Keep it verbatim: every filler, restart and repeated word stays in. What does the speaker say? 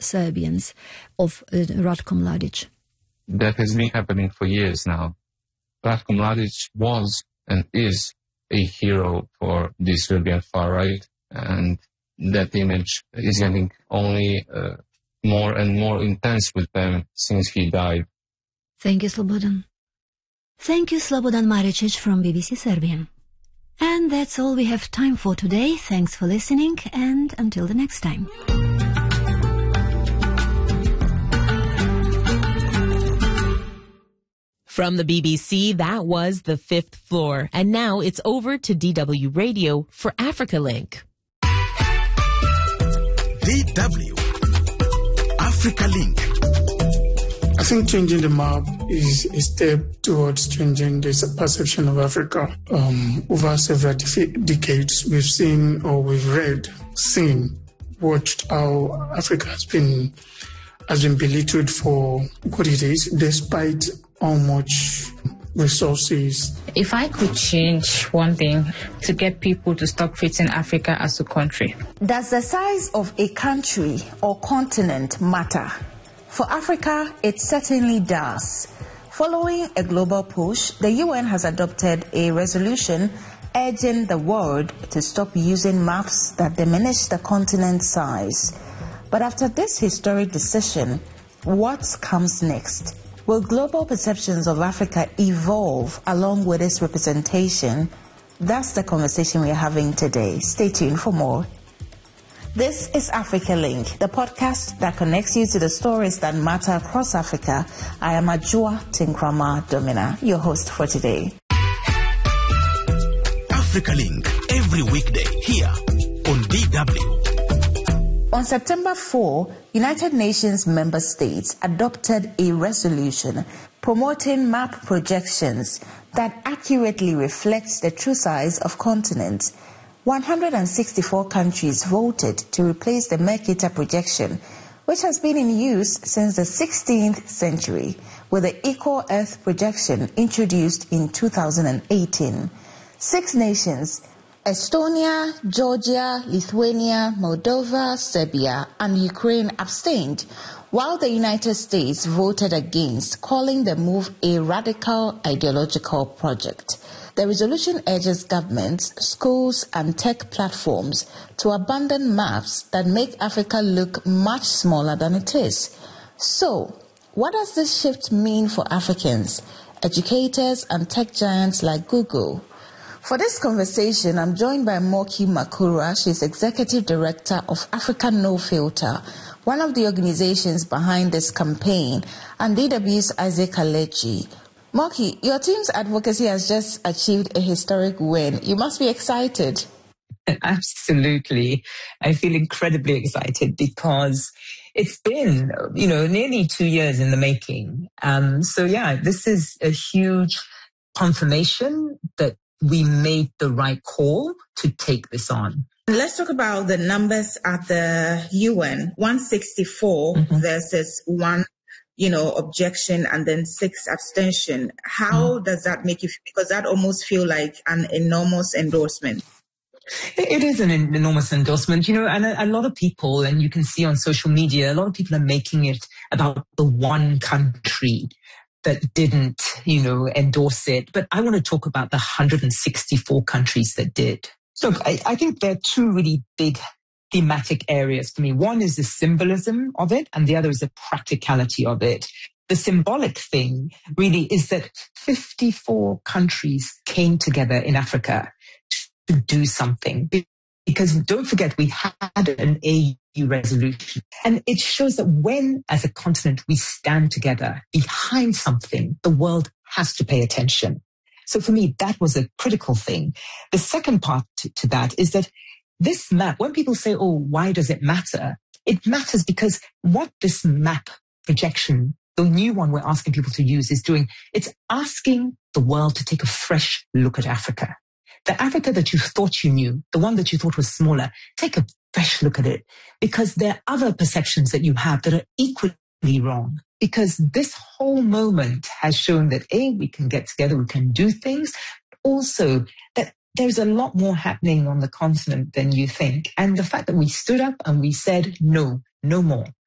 Serbians of uh, Ratko Mladic? That has been happening for years now. Ratko Mladic was and is a hero for the Serbian far right, and that image is getting only uh, more and more intense with them since he died. Thank you, Slobodan. Thank you, Slobodan Maricic from B B C Serbian. And that's all we have time for today. Thanks for listening, and until the next time. From the B B C, that was The Fifth Floor. And now it's over to D W Radio for Africa Link. D W Africa Link. I think changing the map is a step towards changing the perception of Africa. Um, over several def- decades, we've seen or we've read, seen, watched how Africa has been has been belittled for what it is, despite how much resources. If I could change one thing to get people to stop treating Africa as a country. Does the size of a country or continent matter? For Africa, it certainly does. Following a global push, the U N has adopted a resolution urging the world to stop using maps that diminish the continent's size. But after this historic decision, what comes next? Will global perceptions of Africa evolve along with its representation? That's the conversation we're having today. Stay tuned for more. This is Africa Link, the podcast that connects you to the stories that matter across Africa. I am Ajua Tinkrama Domina, your host for today. Africa Link, every weekday here on D W. On September fourth, United Nations member states adopted a resolution promoting map projections that accurately reflects the true size of continents. one hundred sixty-four countries voted to replace the Mercator projection, which has been in use since the sixteenth century, with the Equal Earth projection introduced in two thousand eighteen. Six nations, Estonia, Georgia, Lithuania, Moldova, Serbia, and Ukraine abstained, while the United States voted against, calling the move a radical ideological project. The resolution urges governments, schools, and tech platforms to abandon maps that make Africa look much smaller than it is. So, what does this shift mean for Africans, educators, and tech giants like Google? For this conversation, I'm joined by Moki Makura. She's Executive Director of Africa No Filter, one of the organizations behind this campaign, and D W's Isaac Alechi. Moki, your team's advocacy has just achieved a historic win. You must be excited. Absolutely. I feel incredibly excited because it's been, you know, nearly two years in the making. Um, so, yeah, this is a huge confirmation that we made the right call to take this on. Let's talk about the numbers at the U N. one hundred sixty-four mm-hmm. versus one, you know, objection and then six abstention. How mm. does that make you feel? Because that almost feel like an enormous endorsement. It is an enormous endorsement, you know, and a, a lot of people, and you can see on social media, a lot of people are making it about the one country that didn't, you know, endorse it. But I want to talk about the one hundred sixty-four countries that did. Look, I, I think there are two really big thematic areas for me. One is the symbolism of it, and the other is the practicality of it. The symbolic thing really is that fifty-four countries came together in Africa to do something. Because don't forget, we had an A U resolution. And it shows that when, as a continent, we stand together behind something, the world has to pay attention. So for me, that was a critical thing. The second part to, to that is that this map, when people say, oh, why does it matter? It matters because what this map projection, the new one we're asking people to use, is doing, it's asking the world to take a fresh look at Africa. The Africa that you thought you knew, the one that you thought was smaller, take a fresh look at it, because there are other perceptions that you have that are equally wrong. Because this whole moment has shown that, A, we can get together, we can do things, but also that there's a lot more happening on the continent than you think. And the fact that we stood up and we said, no, no more.